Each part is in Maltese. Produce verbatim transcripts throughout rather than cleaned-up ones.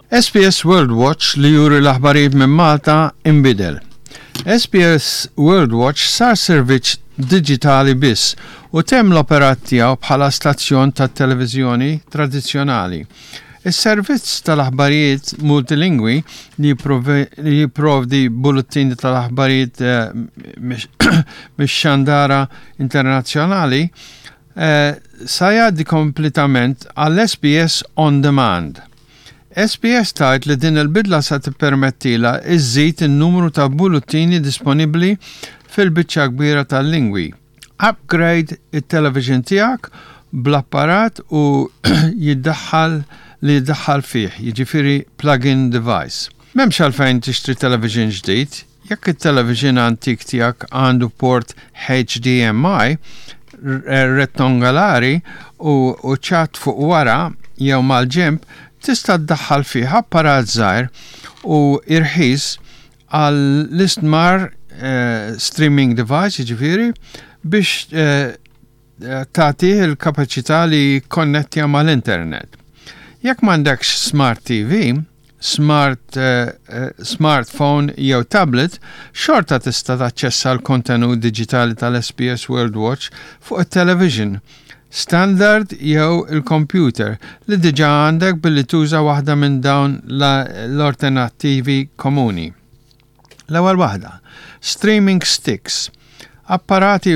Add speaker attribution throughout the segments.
Speaker 1: S B S World Watch li juri l-aħbarijiet minn Malta inbidel. S B S World Watch sar servizz digitali biss u temm l-operat tiegħu bħala stazzjon tat-televiżjoni tradizzjonali. Is-servizz tal-aħbarijiet multilingwi li jipprovdi bullettini tal-aħbarijiet mix-xandara internazzjonali sa jgħaddi kompletament għall-S B S On Demand. S B S tajt li din il-bidla sa tippermettila iżżid in-numru ta' bullettini disponibbli fil-biċċa kbira tal-lingwi. Upgrade it-television tiegħek bl-apparat u jiddaħħal li jiddaħħal fih, jiġifieri plug-in device. M'hemmx għalfejn tixtri television ġdid, jekk it-television antik tiegħek għandu port H D M I rettangolari u, u ċat fuq wara jew mal-ġemp, tista' tdaħħal fih apparat żgħir u irħis għall-istmar uh, streaming device jiġifieri biex uh, tagħtih il-kapaċità li konnettja mal-internet. Jekk m'għandekx smart T V, smart uh, uh, smartphone jew tablet, xorta tista' taċċessa l-kontenut diġitali tal-S B S World Watch fuq it-television standard jew il-computer li diġà għandek billi tuża waħda minn dawn l-alternattivi komuni. L-ewwel waħda, streaming sticks. Apparati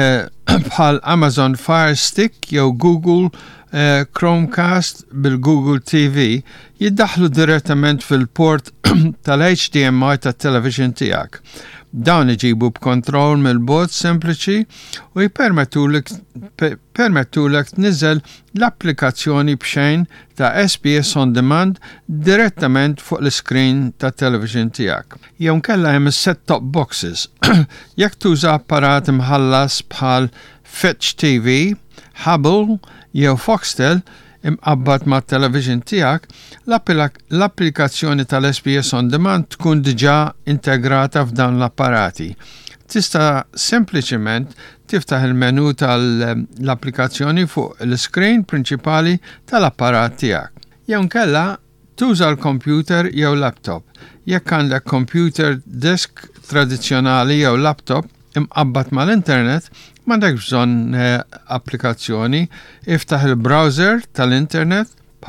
Speaker 1: bħal eh, Amazon Fire Stick jew Google eh, Chromecast bil-Google T V jiddaħlu direttament fil-port tal-H D M I tat-television tiegħek. Dawn iġibu b'kontroll mill-bot sempliċi u jippermettulek permettulek tniżel l-applikazzjoni b'xejn ta' S B S On Demand direttament fuq l-screen ta' television tiegħek. Jew nkella hemm is-set-top boxes. Jekk tuża apparat imħallas bħal Fetch T V, Hubble jew Foxtel imqabbad ma' television tiegħek, l-applikazzjoni tal-S B S On Demand tkun diġà integrata f'dawn l-apparati. Tista' sempliċement tiftaħ il-menu tal-applikazzjoni fuq l-screen prinċipali tal-apparat tiegħek. Jew nkella tuża l-computer jew laptop. Jekk għandek computer desk tradizzjonali jew laptop imqabbad mal-internet, m'għandek bżonn eh, applikazzjoni, iftaħ il-browser tal-internet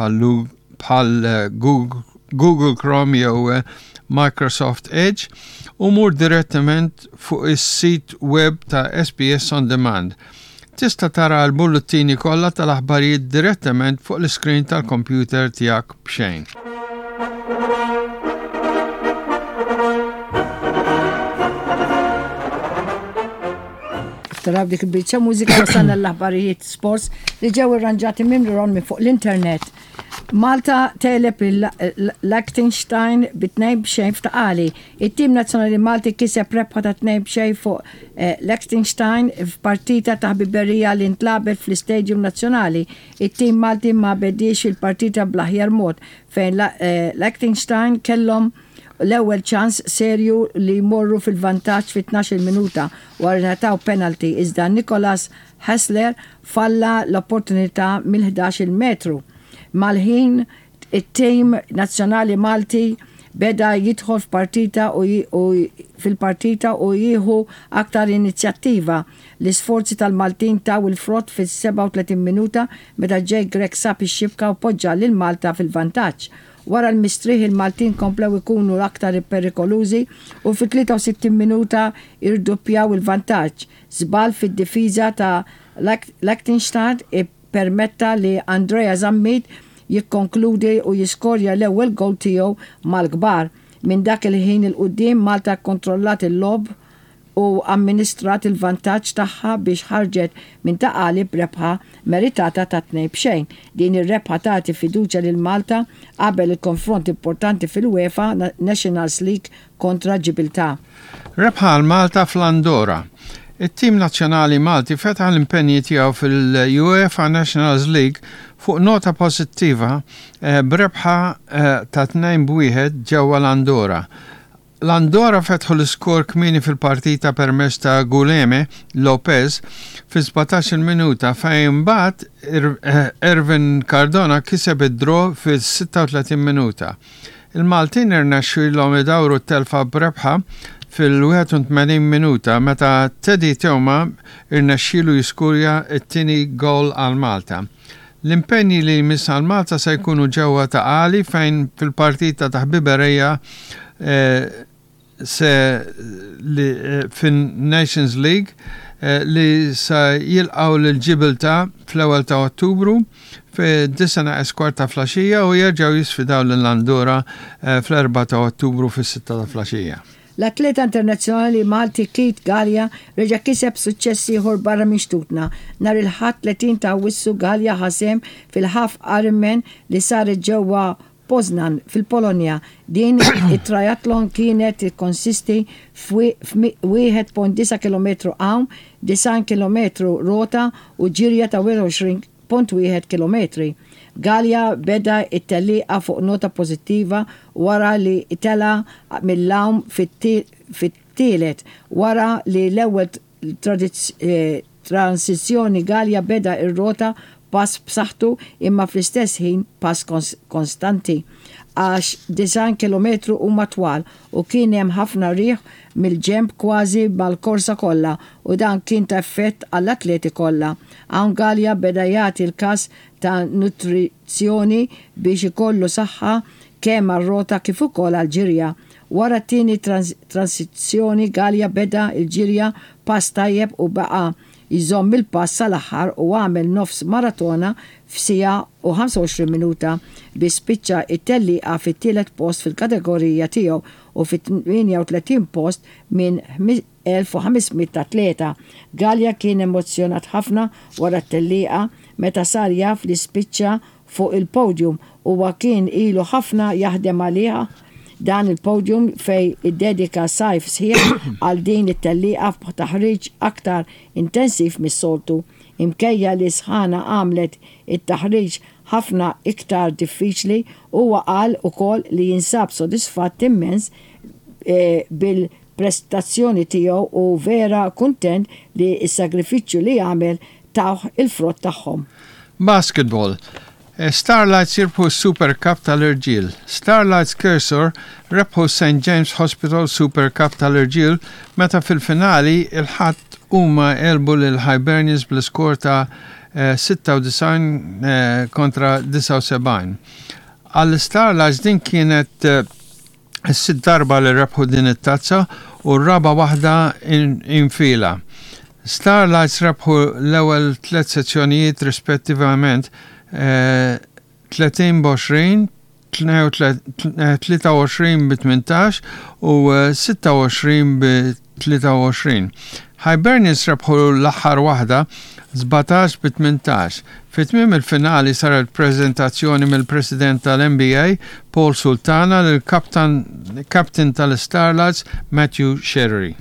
Speaker 1: bħal eh, Google, Google Chrome jew eh, Microsoft Edge u mur direttament fuq is-sit web ta' S B S On Demand. Tista' tara l-bullettini kollha tal-aħbarijiet direttament fuq l-iskrin tal-computer tiegħek b'xejn.
Speaker 2: Tarab dik il-biċċa mużika wasalna l-aħbarijiet sports li ġew irranġati minn minn fuq l-internet. Malta telep l-Liechtenstein bit-tnejn b'xejn f'taqali. It-tim nazzjonali Malti kiseb rebħa ta' tnejn b'xejn fuq Liechtenstein f'partita ta' ħbiberija li ntlabet fl-Istadium Nazzjonali. It-tim Malti ma bediex il-partita bl-aħjar mod fejn Liechtenstein kellhom l-ewwel ċans serju li jmorru fil-vantaġġ fi tnax-il minuta wara nataw penalty iżda Nicolas Hassler falla l-opportunità mill-ħdax-il metru. Mal-ħin it-tim nazzjonali Malti beda jidħol f'partita u fil-partita u jieħu aktar inizjattiva. L-isforzi tal-Maltin taw il-frott fis-seba' u tletin minuta meta ġej Greg sab ix-xibka u poġġa lil Malta fil-vantaġġ. Wara l-mistrieħ il-Maltin komplew ikunu aktar perikolużi u fi tlieta u sittin minuta irdoppjaw il-vantaġġ. Żball fid-difiża ta' Liechtenstein permetta li Andrea Zammit jikkonkludi u jiskorja l-ewwel gol tiegħu mal-kbar. Minn dak il-ħin il-qudiem Malta kontrollat il-lob u amministrat il-vantaġġ tagħha biex ħarġet minn taqali b'rebħa meritata ta' tnejn b'xejn. Din ir-rebħa tagħti fiduċja lil Malta qabel il-konfront importanti fil-UEFA Nations League kontra Ġibilta.
Speaker 1: Rebħa l-Malta fl-Andorra. It-tim nazzjonali Malti fetaħ l-impenji tiegħu fil-UEFA Nations League fuq nota pożittiva eh, b'rebħa eh, ta' tnejn b'wieħed ġewwa l-Andorra. L-Andorra fetħu l-iskor kmini fil-partita permezz ta' Guleme Lopez fi sebatax minuta fejn mbagħad Ervin Cardona kiseb id-draw fi sitta u tletin minuta. Il-Maltin irnexxilhom idawru t-telfa b'rebħa fil-wieħed u tmenin minuta meta Teddy Teuma irnexxielu jiskurja t-tieni gol għal Malta. L-impenji li jmiss għal Malta se jkunu ġewwa ta' Qali fejn fil-partita ta' ħbiberija eh, se li eh, fin-Nations League eh, li se jilqgħu lil Ġibilta fl-ewwel ta' Ottubru fi disena eskwar ta' flaxija u jerġgħu jisfidaw lill-Andorra eh, fl-erba' ta' Ottubru fis-sitta ta' flaxija.
Speaker 2: L-atleta internazzjonali Malti Keith Gallia reġa' kiseb suċċessi ieħor barra minn xtutna. Nhar il-ħadd tletin ta' Awwissu Gallia ħasem fil-Half Ironman li saret ġewwa Poznan fil-Polonja. Din it-triathlon kienet konsisti f'wieħed punt disa' kilometru għawm, design kilometru rota u ġirja ta' għoxrin punt wieħed kilometri. Gallia beda it-telliqa fuq nota pozittiva wara li tela mill-lawm fit-tielet wara li l-ewwel transizjoni Gallia beda ir-rota pass b'saħħtu imma fl-istess ħin pass konstanti għax design kilometru u matwal u kien hemm ħafna riħ mill-ġemp kważi mal-korsa kollha u dan kien ta' effett għall-atleti kollha. Hawn Gallia beda jagħti l-każ ta' nutrizzjoni biex ikollu saħħa kemm għar-rota kif ukoll għall-ġirja. Wara t-tieni transizzjoni Gallia beda l-ġirja pass tajjeb u baqa' jżomm il-pass sal-aħħar u għamel nofs maratona f'sija u ħamsa u għoxrin minuta bi spiċċa it-telliqa fit-tielet post fil-kategorija tiegħu u fit-tminja u tletin post minn elf u ħamsmija atleta. Gallia kien emozzjonat ħafna wara t-telliqa meta sar jaf li spiċċa fuq il-podium u kien ilu ħafna jaħdem għaliha dan il-podium fej id-dedika sajf sħiħ għal din it-telliqa f'taħriġ aktar intensiv mis-soltu. Imkejja li sħana għamlet it-taħriġ ħafna iktar diffiċli huwa qal ukoll li jinsab sodisfatt immens e, bil-prestazzjoni tiegħu u vera kuntent li s-sagrifiċċju li għamel tawħ il-frott tagħhom.
Speaker 1: Basketball. Starlights jirbħu Super Cup tal-irġiel. Starlights Cursor rebħu Saint James Hospital Super Cup tal-irġiel meta fil-finali il-ħadd huma elbu lil Hibernians bl-iskor ta' sitta u design kontra disa u sebgħin. Għall-Starlights din kienet s-sitt darba li rebħu din it-tazza u r-raba waħda infila. Starlights rebħu l-ewwel tliet sezzjonijiet rispettivament tletin b'għoxrin, tlieta u għoxrin bi tmintax u sitta u għoxrin bi tlieta u għoxrin. Hibernians rebħu l-aħħar waħda żbatax bi tmintax. Fit-tmiem il-finali saret preżentazzjoni mill-President tal-N B A Paul Sultana lill-Kapten tal-Starlights Matthew Sherry.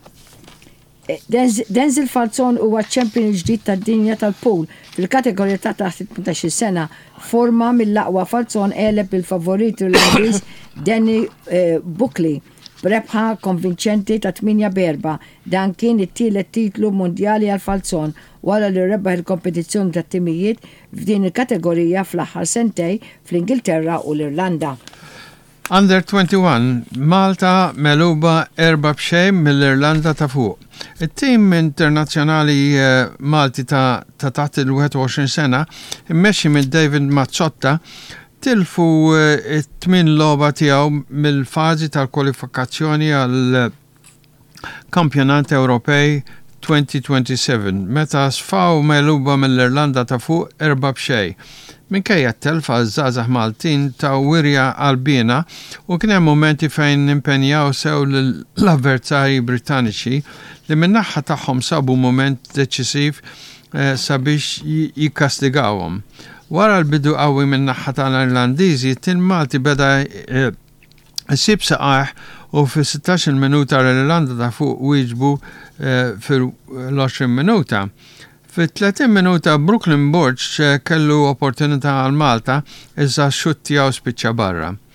Speaker 2: Denzel Falzon huwa ċempjon ġdid tad-dinja tal-pool fil-kategorija ta' taħt tmentax sena. Forma mill-aqwa Falzon għeleb il-favoriti l-Ingliż Danny Buckley b'rebħa konvinċenti ta' tminja berba. Dan kien it-tielet titlu mondjali għal Falzon wara li rebaħ il-kompetizzjoni tat-timijiet f'din il-kategorija fl-aħħar sentej fl-Ingilterra u l-Irlanda.
Speaker 1: Under twenty-one, Malta meluba erba b'xejn mill-Irlanda ta' fuq. Il-tim internazzjonali Malti ta' taħt il-wieħed u għoxrin sena immexxi minn David Mazzotta tilfu it-tmien logħba tiegħu mill-fażi tal-kwalifikazzjoni għal Kampjonat Ewropej twenty twenty-seven meta sfaw meluba mill-Irlanda ta' fuq erba b'xejn. Minkejja t-telfa żgħażagħ Maltin ta' wirja qalbina u kien hemm momenti fejn impenjaw sew l-avversarji Britanniċi li min-naħa tagħhom sabu moment deċisiv eh, sabiex jikkastigawhom. Wara l-bidu qawwi min-naħa tal-Irlandiżi, tin Malti beda eh, sib saqaħ u fi sittax-il minuta l-Irlanda ta' fuq wieġbu eh, fil-għoxrin minuta. Fi tletin minuta Brooklyn Borch kellu opportunità għal Malta iżda x-xutt tiegħu spiċċa barra.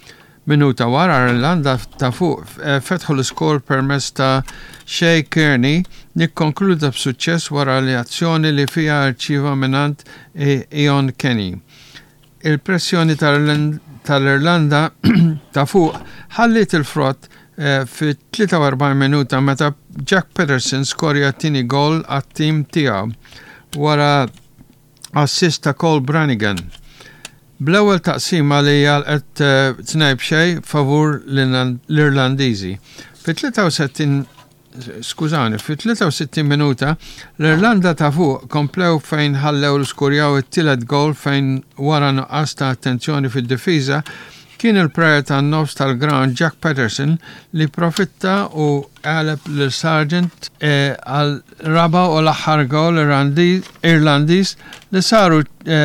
Speaker 1: minuta wara Irlanda ta' fuq fetħu l-iskor permezz ta' Shea Kearney li konkluda b'suċċess wara li azzjoni li fija arċiva minant Ian Kenny. Il-pressjoni tal-Irlanda ta' fuq ħallit il-frott fi tlieta u arbgħin minuta meta Jack Peterson skorja t-tieni gol għat-tim tiegħu wara assist ta' Cole Brannigan. Bl-ewwel taqsima li jalqet tnejn b'xejn favur l-Irlandiżi. Fi tlieta u sittin skużani, fi tlieta u sittin minuta l-Irlanda ta' fuq komplew fejn ħallew l-skurjaw it-tielet gol fejn wara nuqqas ta' attenzjoni fid-difiża kien il-prajer tan-nofs tal-ground Jack Peterson li profitta u għaleb l-Sargent għal raba u l-aħħar gol Irlandiż li saru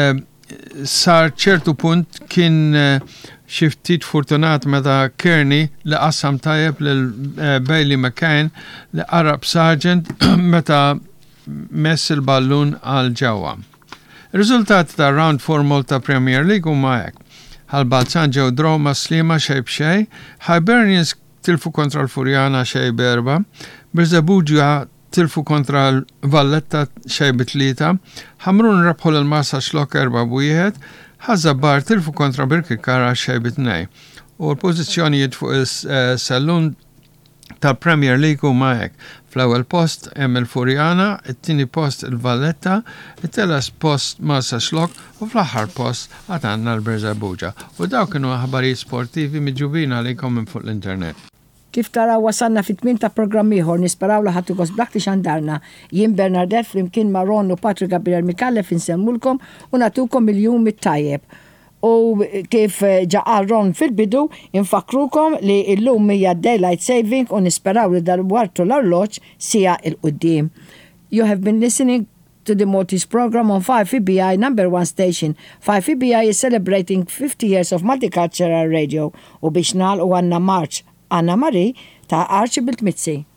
Speaker 1: sar ċertu punt kien xi ftit fortunat meta Kearney li qassam tajjeb lil Bailey McCann li qarab Sargent meta mess il-ballun għal ġewwa. Ir-riżultati ta' round four Malta Premier League huma hekk. Ħal-Balzan ġew draw ma' Sliema xej b'xej, Hibernians tilfu kontra l-Furjana xej berba, Birżebbuġa tilfu kontra l-Valletta xej bitlieta, Ħamrun rebħu l-Marsa Xlok erba' b'wieħed, Ħażabbar tilfu kontra Birkirkara xej bitnej. U l-pożizzjonijiet fuq is-sellun tal-Premier League huma hekk. Fl-ewwel post hemm il-Furjana, it-tieni post il-Valletta, it-teles post Marsa Xlok u fl-aħħar post għad għandna l-Birżebbuġa. U daw kienu aħbarijiet sportivi miġubin għalikom minn fuq l-internet.
Speaker 2: Kif taraw wasanna fit-tmien ta' programm ieħor nisperaw li ħadtu gost blakti xandarna. Jien Bernadette flimkien ma' Ron u Patrick Gabriel Mikallef insemmulkom u natukom il-jum it-tajjeb. U kif ġaqal Ron fil-bidu, infakrukom li il-lum hija daylight saving u nisperaw li dal-wartu l-arloġġ sija il-qudiem. You have been listening to the Maltese program on five E B I number one station. five E B I is celebrating fifty years of multicultural radio u biex nagħlqu għandna March Anna Marie ta' Archibald Mitzi.